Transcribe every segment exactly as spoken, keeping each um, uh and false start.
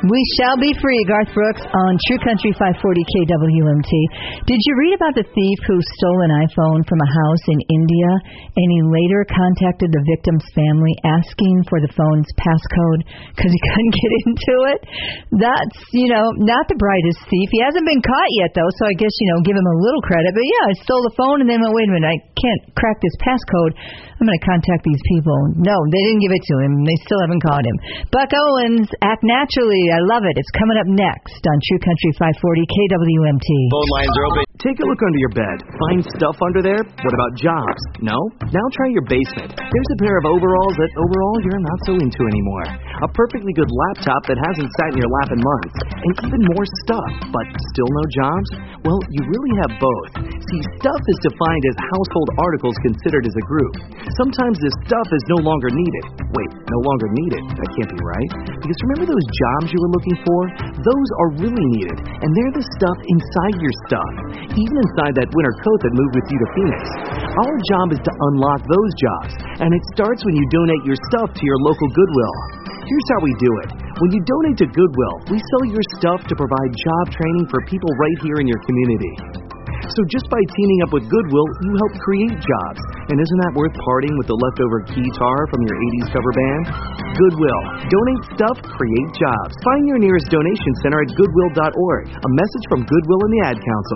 We shall be free, Garth Brooks on True Country five forty K W M T. Did you read about the thief who stole an iPhone from a house in India and he later contacted the victim's family asking for the phone's passcode because he couldn't get into it? That's, you know, not the brightest thief. He hasn't been caught yet, though, so I guess, you know, give him a little credit. But yeah, I stole the phone and then went, wait a minute, I can't crack this passcode. I'm going to contact these people. No, they didn't give it to him. They still haven't caught him. Buck Owens, Act Naturally. I love it. It's coming up next on True Country five forty K W M T. Phone lines are open. Take a look under your bed. Find stuff under there? What about jobs? No? Now try your basement. There's a pair of overalls that overall you're not so into anymore. A perfectly good laptop that hasn't sat in your lap in months. And even more stuff, but still no jobs? Well, you really have both. See, stuff is defined as household articles considered as a group. Sometimes this stuff is no longer needed. Wait, no longer needed? That can't be right. Because remember those jobs you were looking for? Those are really needed. And they're the stuff inside your stuff. Even inside that winter coat that moved with you to Phoenix. Our job is to unlock those jobs. And it starts when you donate your stuff to your local Goodwill. Here's how we do it. When you donate to Goodwill, we sell your stuff to provide job training for people right here in your community. So just by teaming up with Goodwill, you help create jobs. And isn't that worth parting with the leftover guitar from your eighties cover band? Goodwill. Donate stuff, create jobs. Find your nearest donation center at goodwill dot org. A message from Goodwill and the Ad Council.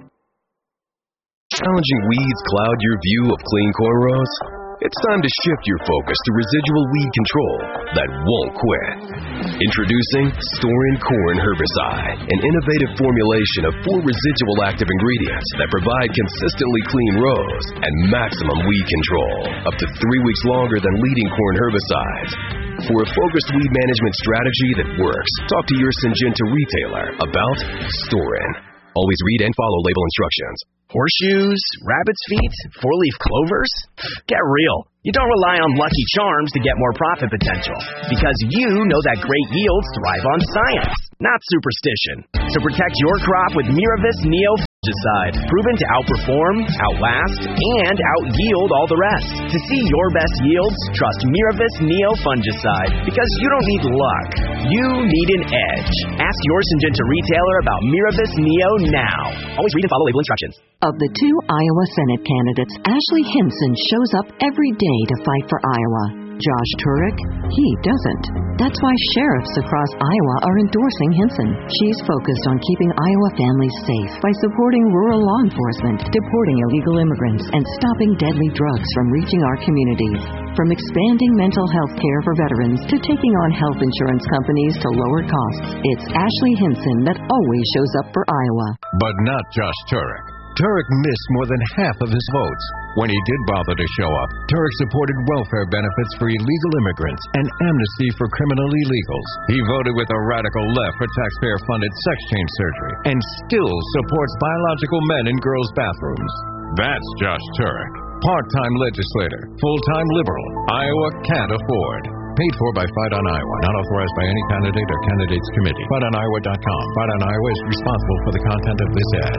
Challenging weeds cloud your view of clean cornrows? It's time to shift your focus to residual weed control that won't quit. Introducing Storin Corn Herbicide, an innovative formulation of four residual active ingredients that provide consistently clean rows and maximum weed control, up to three weeks longer than leading corn herbicides. For a focused weed management strategy that works, talk to your Syngenta retailer about Storin. Always read and follow label instructions. Horseshoes, rabbit's feet, four-leaf clovers? Get real. You don't rely on Lucky Charms to get more profit potential, because you know that great yields thrive on science, not superstition. So protect your crop with Miravis Neo Fungicide, proven to outperform, outlast, and out-yield all the rest. To see your best yields, trust Miravis Neo Fungicide, because you don't need luck. You need an edge. Ask your Syngenta retailer about Miravis Neo now. Always read and follow label instructions. Of the two Iowa Senate candidates, Ashley Hinson shows up every day to fight for Iowa. Josh Turek, he doesn't. That's why sheriffs across Iowa are endorsing Hinson. She's focused on keeping Iowa families safe by supporting rural law enforcement, deporting illegal immigrants, and stopping deadly drugs from reaching our communities. From expanding mental health care for veterans to taking on health insurance companies to lower costs, it's Ashley Hinson that always shows up for Iowa. But not Josh Turek. Turek missed more than half of his votes. When he did bother to show up, Turek supported welfare benefits for illegal immigrants and amnesty for criminal illegals. He voted with a radical left for taxpayer-funded sex change surgery and still supports biological men in girls' bathrooms. That's Josh Turek. Part-time legislator, full-time liberal, Iowa can't afford. Paid for by Fight on Iowa, not authorized by any candidate or candidates committee. fight on iowa dot com. Fight on Iowa is responsible for the content of this ad.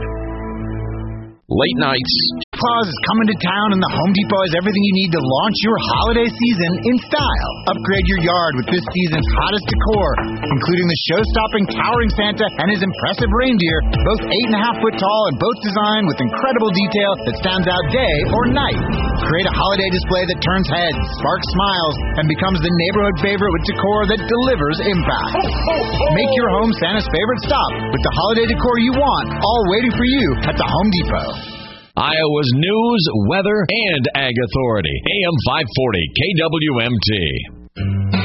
Late nights. Claus is coming to town, and the Home Depot has everything you need to launch your holiday season in style. Upgrade your yard with this season's hottest decor, including the show-stopping towering Santa and his impressive reindeer, both eight and a half foot tall and both designed with incredible detail that stands out day or night. Create a holiday display that turns heads, sparks smiles, and becomes the neighborhood favorite with decor that delivers impact. Make your home Santa's favorite stop with the holiday decor you want, all waiting for you at the Home Depot. Iowa's news, weather, and ag authority. A M five forty K W M T.